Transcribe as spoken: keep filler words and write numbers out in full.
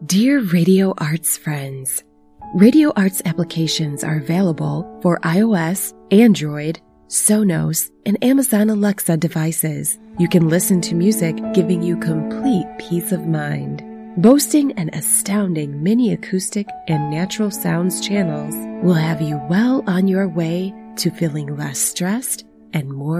Dear Radio Arts friends, Radio Arts applications are available for iOS, Android, Sonos, and Amazon Alexa devices. You can listen to music giving you complete peace of mind. Boasting an astounding mini acoustic and natural sounds channels will have you well on your way to feeling less stressed and more